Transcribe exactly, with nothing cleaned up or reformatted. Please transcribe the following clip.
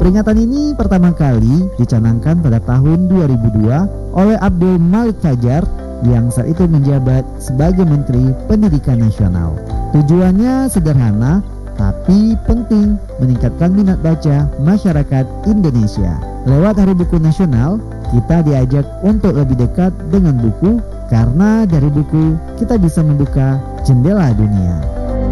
Peringatan ini pertama kali dicanangkan pada tahun dua ribu dua oleh Abdul Malik Fajar yang saat itu menjabat sebagai Menteri Pendidikan Nasional. Tujuannya sederhana tapi penting, meningkatkan minat baca masyarakat Indonesia. Lewat Hari Buku Nasional, kita diajak untuk lebih dekat dengan buku, karena dari buku kita bisa membuka jendela dunia.